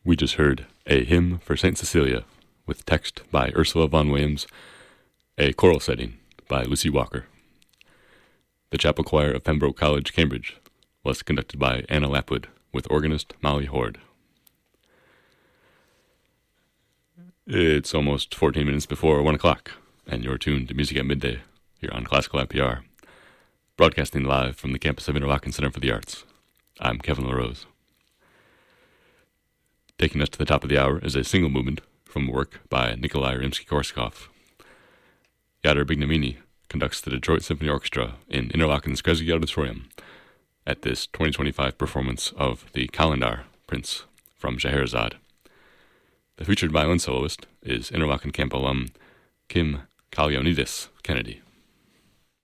We just heard A Hymn for St. Cecilia, with text by Ursula von Williams, a choral setting by Lucy Walker. The chapel choir of Pembroke College, Cambridge, was conducted by Anna Lapwood, with organist Molly Horde. It's almost 14 minutes before 1 o'clock, and you're tuned to Music at Midday here on Classical IPR, broadcasting live from the campus of Interlochen Center for the Arts. I'm Kevin LaRose. Taking us to the top of the hour is a single movement from work by Nikolai Rimsky-Korsakov. Yadar Bignamini conducts the Detroit Symphony Orchestra in Interlochen's Kresge Auditorium at this 2025 performance of the Kalendar Prince from Scheherazade. The featured violin soloist is Interlochen Camp alum Kim Kalyanidis Kennedy.